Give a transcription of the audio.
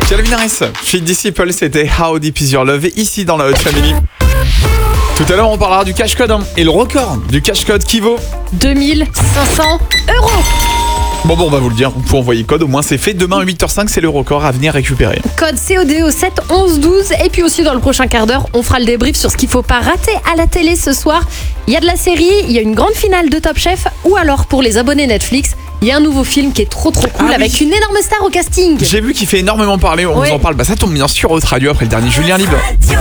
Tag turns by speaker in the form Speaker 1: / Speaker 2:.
Speaker 1: Calvin Harris, Fit Disciple, c'était How Deep Is Your Love, et ici dans la Hot Family. Tout à l'heure, on parlera du cash code et le record du cash code qui vaut
Speaker 2: 2500 €.
Speaker 1: Bon, on va vous le dire, vous pouvez envoyer code, au moins c'est fait. Demain, 8h05, c'est le record à venir récupérer.
Speaker 2: Code COD au 7 11 12. Et puis aussi, dans le prochain quart d'heure, on fera le débrief sur ce qu'il faut pas rater à la télé ce soir. Il y a de la série, il y a une grande finale de Top Chef, ou alors pour les abonnés Netflix, il y a un nouveau film qui est trop cool avec une énorme star au casting.
Speaker 1: J'ai vu qu'il fait énormément parler, on vous en parle. Ça tombe bien sur Haute Radio après le dernier Julien Libre.